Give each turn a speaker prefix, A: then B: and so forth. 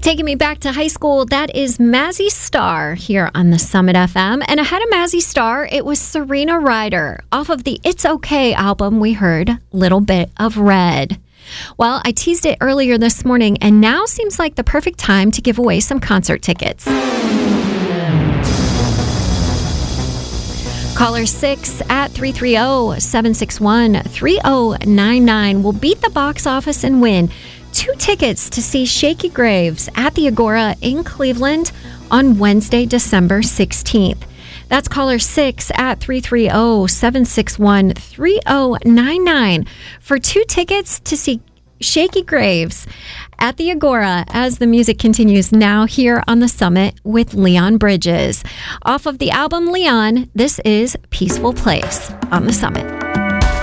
A: Taking me back to high school, that is Mazzy Star here on the Summit FM. And ahead of Mazzy Star, it was Serena Ryder. Off of the It's Okay album, we heard Little Bit of Red. Well, I teased it earlier this morning, and now seems like the perfect time to give away some concert tickets. Caller 6 at 330-761-3099 will beat the box office and win 2 tickets to see Shakey Graves at the Agora in Cleveland on Wednesday, December 16th. That's caller 6 at 330-761-3099 for 2 tickets to see Shakey Graves at the Agora as the music continues now here on the Summit with Leon Bridges. Off of the album Leon, this is Peaceful Place on the Summit.